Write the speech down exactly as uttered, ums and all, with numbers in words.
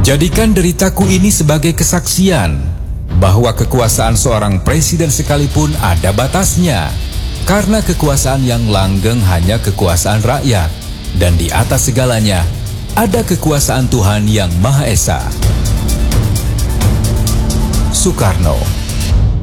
Jadikan deritaku ini sebagai kesaksian bahwa kekuasaan seorang presiden sekalipun ada batasnya, karena kekuasaan yang langgeng hanya kekuasaan rakyat, dan di atas segalanya ada kekuasaan Tuhan yang Maha Esa. Soekarno.